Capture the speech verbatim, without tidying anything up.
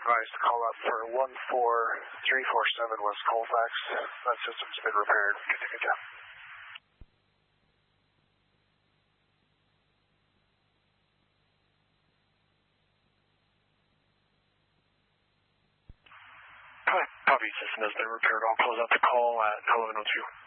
advised to call up for one four three four seven West Colfax. That system's been repaired. Continue, Jeff. Copy, system has been repaired. I'll close out the call at eleven oh two.